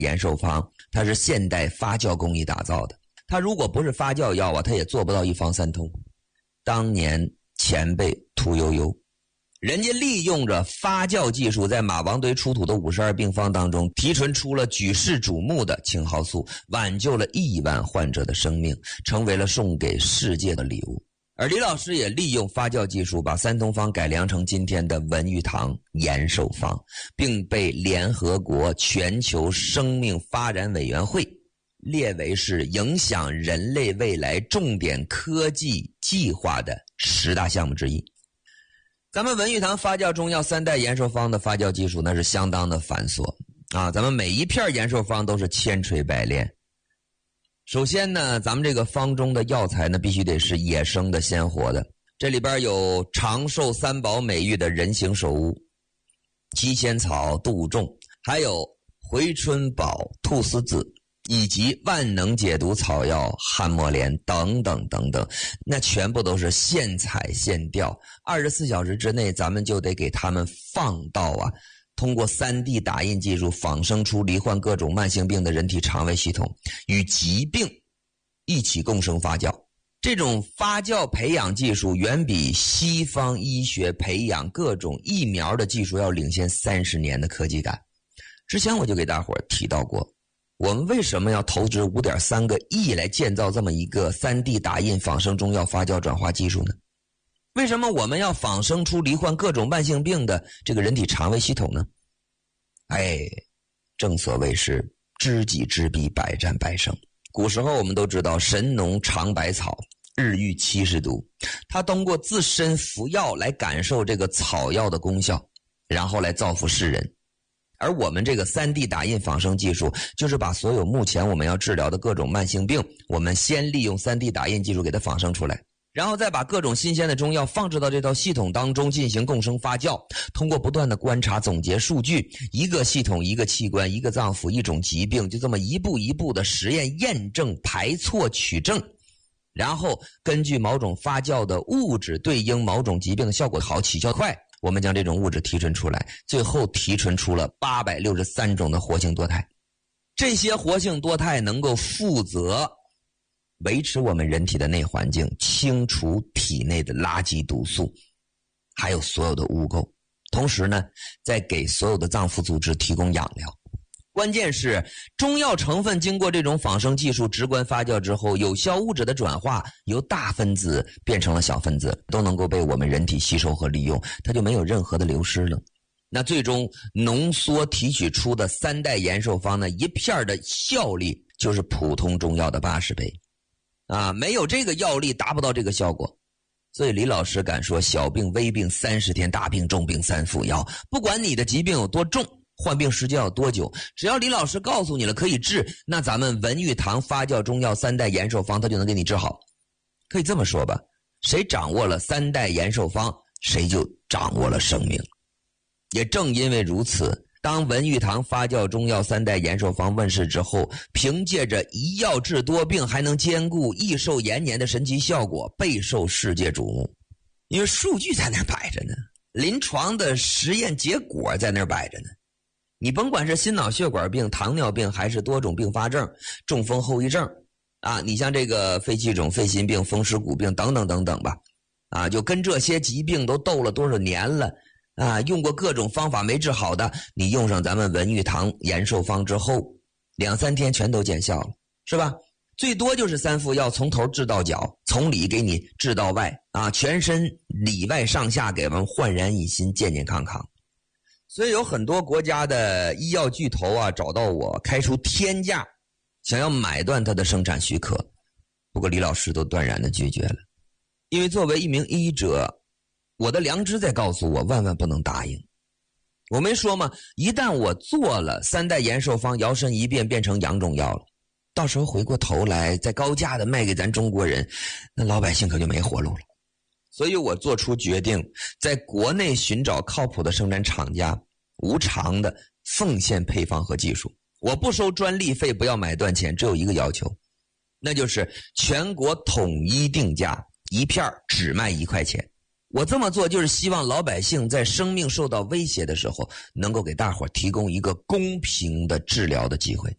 延寿方，它是现代发酵工艺打造的。它如果不是发酵药啊，它也做不到一方三通。当年前辈屠呦呦，人家利用着发酵技术，在马王堆出土的52病方当中提纯出了举世瞩目的青蒿素，挽救了1万患者的生命，成为了送给世界的礼物。而李老师也利用发酵技术，把三通方改良成今天的文玉堂延寿方，并被联合国全球生命发展委员会列为是影响人类未来重点科技计划的10大项目之一。咱们文玉堂发酵中药3代延寿方的发酵技术那是相当的繁琐啊，咱们每一片延寿方都是千锤百炼。首先呢，咱们这个方中的药材呢必须得是野生的鲜活的，这里边有长寿3宝美誉的人形首乌、鸡仙草、杜仲，还有回春宝、菟丝子，以及万能解毒草药汉墨莲等等等等，那全部都是现采现吊，24小时之内咱们就得给他们放到通过 3D 打印技术仿生出罹患各种慢性病的人体肠胃系统，与疾病一起共生发酵。这种发酵培养技术远比西方医学培养各种疫苗的技术要领先30年的科技感。之前我就给大伙儿提到过，我们为什么要投资5.3个亿来建造这么一个 3D 打印仿生中药发酵转化技术呢？为什么我们要仿生出罹患各种慢性病的这个人体肠胃系统呢？正所谓是知己知彼，百战百胜。古时候我们都知道神农尝百草，日遇70毒，他通过自身服药来感受这个草药的功效，然后来造福世人。而我们这个 3D 打印仿生技术，就是把所有目前我们要治疗的各种慢性病，我们先利用 3D 打印技术给它仿生出来，然后再把各种新鲜的中药放置到这套系统当中进行共生发酵，通过不断的观察总结数据，一个系统一个器官一个脏腑一种疾病，就这么一步一步的实验验证排错取证，然后根据某种发酵的物质对应某种疾病的效果好起效快，我们将这种物质提纯出来，最后提纯出了863种的活性多肽。这些活性多肽能够负责维持我们人体的内环境，清除体内的垃圾毒素，还有所有的污垢，同时呢，再给所有的脏腑组织提供养料。关键是中药成分经过这种仿生技术直观发酵之后，有效物质的转化由大分子变成了小分子，都能够被我们人体吸收和利用，它就没有任何的流失了。那最终浓缩提取出的3代延寿方呢，一片的效力就是普通中药的80倍没有这个药力达不到这个效果。所以李老师敢说小病微病30天，大病重病3副药，不管你的疾病有多重，患病时间要多久，只要李老师告诉你了可以治，那咱们文玉堂发酵中药3代延寿方它就能给你治好。可以这么说吧，谁掌握了3代延寿方，谁就掌握了生命。也正因为如此，当文玉堂发酵中药3代延寿方问世之后，凭借着一药治多病还能兼顾益寿延年的神奇效果，备受世界瞩目。因为数据在那儿摆着呢，临床的实验结果在那儿摆着呢。你甭管是心脑血管病、糖尿病，还是多种并发症、中风后遗症你像这个肺气肿、肺心病、风湿骨病等等等等吧就跟这些疾病都斗了多少年了用过各种方法没治好的，你用上咱们文玉堂延寿方之后，2-3天全都见效了，是吧？最多就是3副药从头治到脚，从里给你治到外全身里外上下给我们焕然一新，健健康康。所以有很多国家的医药巨头找到我，开出天价，想要买断它的生产许可。不过李老师都断然的拒绝了，因为作为一名医者，我的良知在告诉我，万万不能答应。我没说吗？一旦我做了3代延寿方，摇身一变变成洋中药了，到时候回过头来再高价的卖给咱中国人，那老百姓可就没活路了。所以我做出决定，在国内寻找靠谱的生产厂家，无偿的奉献配方和技术。我不收专利费，不要买断钱，只有一个要求，那就是全国统一定价，一片只卖1块钱我这么做就是希望老百姓在生命受到威胁的时候，能够给大伙提供一个公平的治疗的机会。